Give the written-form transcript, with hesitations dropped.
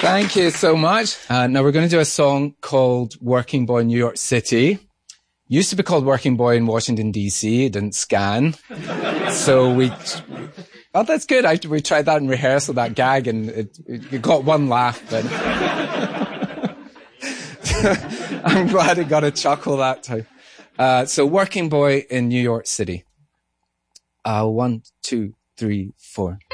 Thank you so much. Now we're going to do a song called Working Boy in New York City. Used to be called Working Boy in Washington, D.C. It didn't scan. So oh, that's good. We tried that in rehearsal, that gag, and it got one laugh, but I'm glad it got a chuckle that time. So Working Boy in New York City. 1, 2, 3, 4.